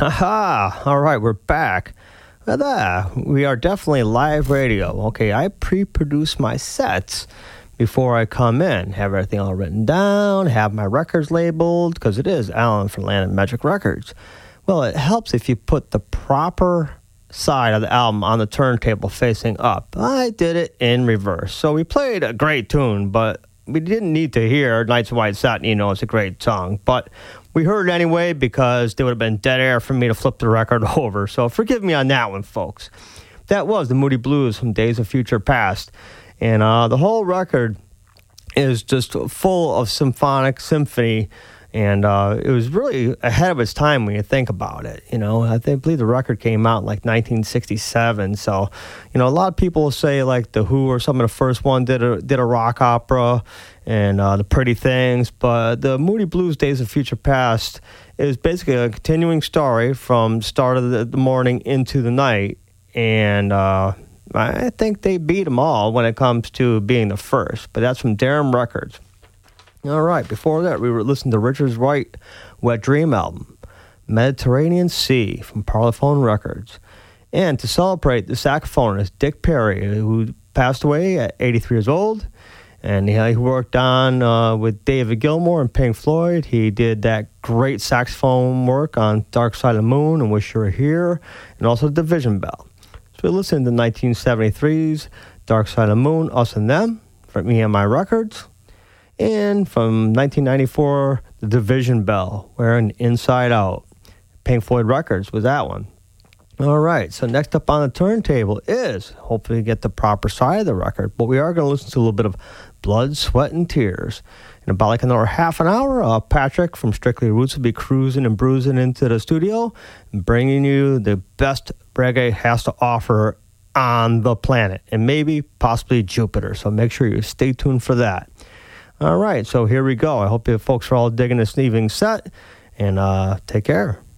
Haha! All right, we're back. We are definitely live radio. Okay, I pre-produce my sets before I come in. Have everything all written down, have my records labeled, because it is Alan from Land of Magic Records. Well, it helps if you put the proper side of the album on the turntable facing up. I did it in reverse. So we played a great tune, but we didn't need to hear Nights of White Satin. You know, it's a great song. But we heard it anyway because there would have been dead air for me to flip the record over. So forgive me on that one, folks. That was the Moody Blues from Days of Future Past. And the whole record is just full of symphony. And it was really ahead of its time when you think about it. You know, I believe the record came out in like 1967. So, you know, a lot of people say like The Who or some of the first one did a rock opera and The Pretty Things. But the Moody Blues Days of Future Past is basically a continuing story from start of the morning into the night. And I think they beat them all when it comes to being the first. But that's from Darum Records. All right, before that, we were listening to Richard Wright Wet Dream album, Mediterranean Sea from Parlophone Records. And to celebrate the saxophonist Dick Perry, who passed away at 83 years old, and he worked on with David Gilmour and Pink Floyd. He did that great saxophone work on Dark Side of the Moon and Wish You Were Here, and also Division Bell. So we listened to 1973's Dark Side of the Moon, Us and Them, from EMI Records. And from 1994, The Division Bell, wearing Inside Out. Pink Floyd Records was that one. All right, so next up on the turntable is, hopefully get the proper side of the record, but we are going to listen to a little bit of Blood, Sweat, and Tears. In about like another half an hour, Patrick from Strictly Roots will be cruising and bruising into the studio, bringing you the best reggae has to offer on the planet, and maybe possibly Jupiter, so make sure you stay tuned for that. All right, so here we go. I hope you folks are all digging this evening set, and take care.